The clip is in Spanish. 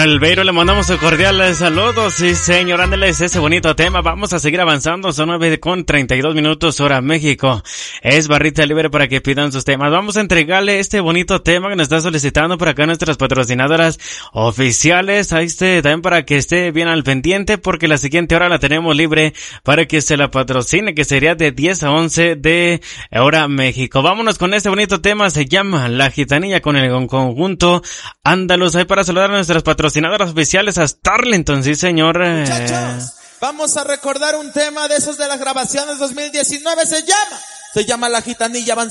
Para el Beiro le mandamos un cordial saludo, sí señor, ándeles ese bonito tema. Vamos a seguir avanzando, son 9:32 hora México. Es barrita libre para que pidan sus temas. Vamos a entregarle este bonito tema que nos está solicitando por acá nuestras patrocinadoras oficiales. Ahí también para que esté bien al pendiente, porque la siguiente hora la tenemos libre para que se la patrocine, que sería de 10 a 11 de hora México. Vámonos con este bonito tema, se llama La Gitanilla con el conjunto Andaluz. Ahí para saludar a nuestras patrocinadoras oficiales, a Starlinton, sí señor. Muchachos, vamos a recordar un tema de esos de las grabaciones 2019, se llama La Gitanilla. Van